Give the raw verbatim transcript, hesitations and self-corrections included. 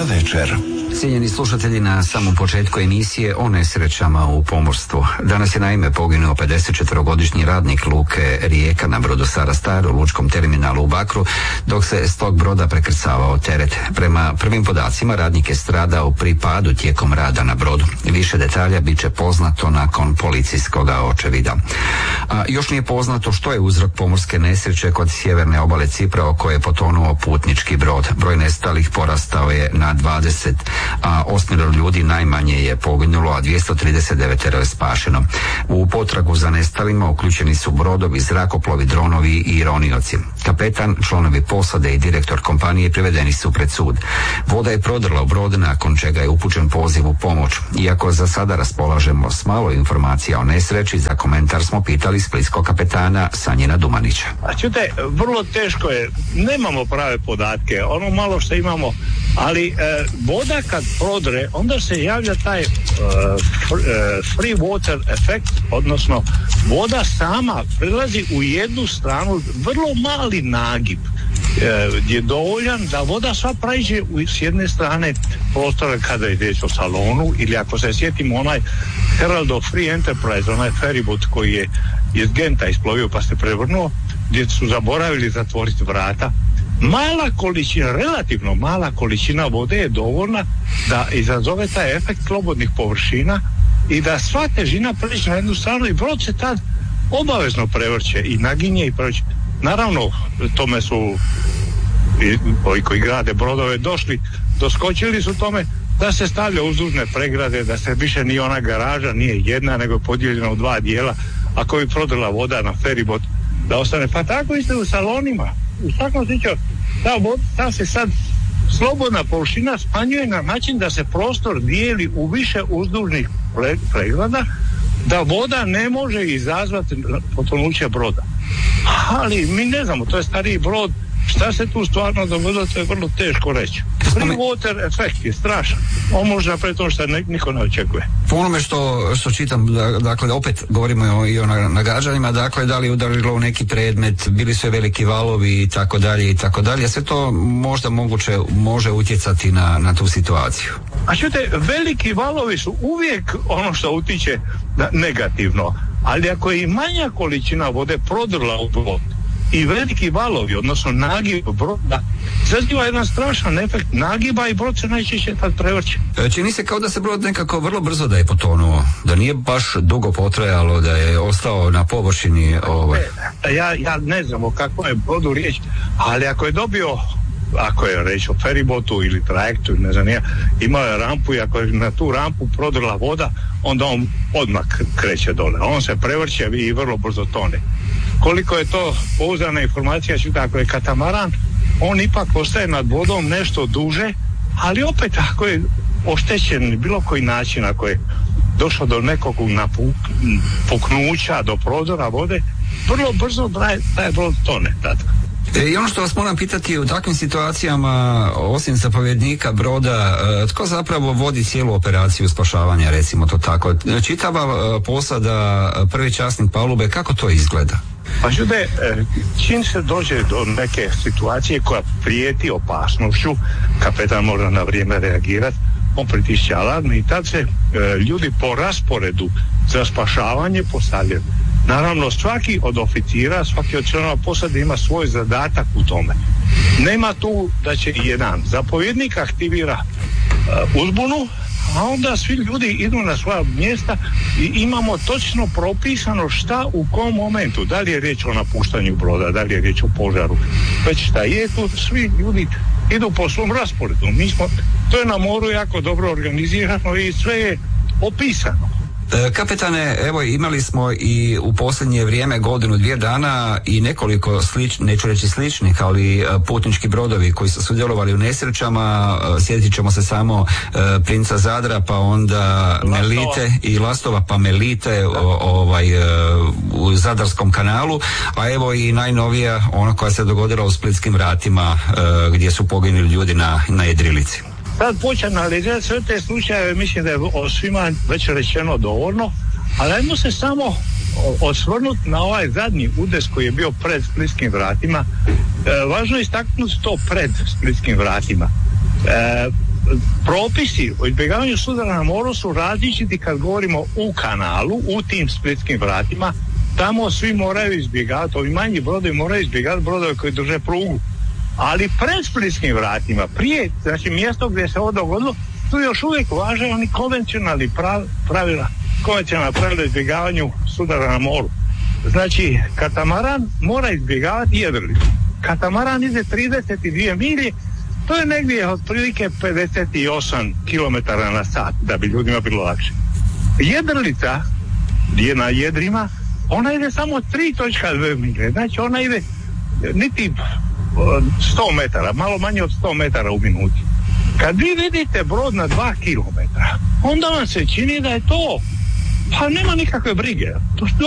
večer. Cijenjeni slušatelji, na samom početku emisije o nesrećama u pomorstvu. Danas je naime poginuo pedesetčetvorogodišnji radnik luke Rijeka na brodu Stara Star u lučkom terminalu u Bakru, dok se s tog broda prekrcavao teret. Prema prvim podacima, radnik je stradao pri padu tijekom rada na brodu. Više detalja bit će poznato nakon policijskog očevida. A još nije poznato što je uzrok pomorske nesreće kod sjeverne obale Cipra o kojoj je potonuo putnički brod. Broj nestalih porastao je na dvadeset, a osmero ljudi najmanje je poginulo, a dvjesto trideset devet je spašeno. U potragu za nestalima uključeni su brodovi, zrakoplovi, dronovi i ronioci. Kapetan, članovi posade i direktor kompanije privedeni su pred sud. Voda je prodrla u brod, nakon čega je upućen poziv u pomoć. Iako za sada raspolažemo s malo informacija o nesreći, za komentar smo pitali splitskog kapetana Sanjina Dumanića. A čujte, vrlo teško je, nemamo prave podatke, ono malo što imamo, ali e, voda kad prodre, onda se javlja taj e, free water efekt, odnosno voda sama prilazi u jednu stranu, vrlo mali nagib e, je dovoljan da voda sva pređe s jedne strane prostora kada je riječ o salonu, ili ako se sjetimo onaj Herald of Free Enterprise, onaj feribot koji je iz Genta isplovio pa se prevrnuo, gdje su zaboravili zatvoriti vrata. Mala količina, relativno mala količina vode je dovoljna da izazove taj efekt slobodnih površina i da sva težina pređe na jednu stranu i brod se tad obavezno prevrće i naginje i prevrće. Naravno, tome su i ovi koji grade brodove došli, doskočili su tome da se stavlja uzdužne pregrade, da se više ni ona garaža nije jedna, nego podijeljena u dva dijela, ako bi prodrla voda na feribot, da ostane. Pa tako isto u salonima. U svakom slučaju, ta voda, ta se sad slobodna površina smanjuje na način da se prostor dijeli u više uzdužnih pregrada, da voda ne može izazvati potonuće broda. Ali mi ne znamo, to je stariji brod, šta se tu stvarno dogodilo, to je vrlo teško reći. Free water efekt je strašan. On može napraviti to što niko ne očekuje. Po onome što, što čitam, dakle, opet govorimo i o nagađanjima, dakle, da li je udarilo u neki predmet, bili su veliki valovi i tako dalje i tako dalje. Sve to možda moguće može utjecati na, na tu situaciju. A čujte, veliki valovi su uvijek ono što utiče negativno, ali ako je i manja količina vode prodrla u brod i veliki valovi, odnosno nagib broda, zaziva jedan strašan efekt nagiba i brod se najčešće tad prevrće. Čini se kao da se brod nekako vrlo brzo da je potonuo, da nije baš dugo potrajalo, da je ostao na površini. Ovaj. Ja, ja ne znam o kakvom je brodu riječ, ali ako je dobio, ako je reč o feribotu ili trajektu, ne znam, imao je rampu i ako je na tu rampu prodrla voda, onda on odmah kreće dole. On se prevrće i vrlo brzo tone. Koliko je to pouzdana informacija, čuta, ako je katamaran, on ipak ostaje nad vodom nešto duže, ali opet ako je oštećen bilo koji način, ako je došlo do nekog napuknuća, do prodora vode, vrlo brzo taj, taj brod tone. Tada. I ono što vas moram pitati, u takvim situacijama, osim zapovjednika broda, tko zapravo vodi cijelu operaciju spašavanja, recimo to tako? Čitava posada, prvi časnik palube, kako to izgleda? Pa čude, čim se dođe do neke situacije koja prijeti opasnošću, kapetan mora na vrijeme reagirati, on pritišće alarm i tad se e, ljudi po rasporedu za spašavanje postavljaju. Naravno, svaki od oficira, svaki od članova posade ima svoj zadatak u tome. Nema tu da će jedan zapovjednik aktivira uh, uzbunu, a onda svi ljudi idu na svoja mjesta i imamo točno propisano šta u kom momentu, da li je riječ o napuštanju broda, da li je riječ o požaru, već šta je tu, svi ljudi idu po svom rasporedu. Mi smo, to je na moru jako dobro organizirano i sve je opisano. Kapetane, evo imali smo i u posljednje vrijeme godinu, dvije dana i nekoliko sličnih, neću reći sličnih, ali putnički brodovi koji su sudjelovali u nesrećama. Sjetit ćemo se samo Princa Zadra, pa onda Lastova. Melite i Lastova, pa Melite o, ovaj, u Zadarskom kanalu, a evo i najnovija ona koja se dogodila u Splitskim vratima gdje su poginuli ljudi na, na jedrilici. Sad počnem analizirati sve te slučajeve, mislim da je o svima već rečeno dovoljno, ali ajmo se samo osvrnuti na ovaj zadnji udes koji je bio pred Splitskim vratima. E, važno je istaknuti to pred Splitskim vratima. E, propisi o izbjegavanju sudara na moru su različiti kad govorimo u kanalu, u tim splitskim vratima. Tamo svi moraju izbjegavati, ovi manji brodovi moraju izbjegavati brodove koji drže prugu. Ali pred splitskim vratima, prije, znači mjesto gdje se ovo dogodilo, tu još uvijek važe oni konvencionalni prav, pravila, konvencionalna pravila izbjegavanju sudara na moru. Znači, katamaran mora izbjegavati jedrilicu. Katamaran ide trideset dvije milje, to je negdje otprilike pedeset osam kilometara na sat, da bi ljudima bilo lakše. Jedrilica je na jedrima, ona ide samo tri točka dvije milje, znači ona ide niti sto metara, malo manje od sto metara u minuti. Kad vi vidite brod na dva kilometra, onda vam se čini da je to, pa nema nikakve brige. To